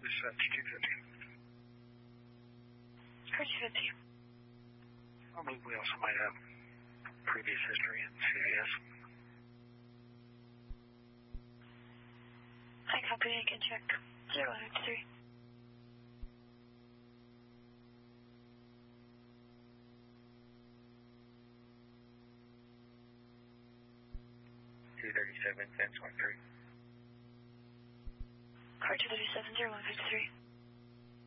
Descent 250. Car 250. I believe we also might have previous history in CVS. I copy, I can check. 0153. $237.1023. Car 237, 0153.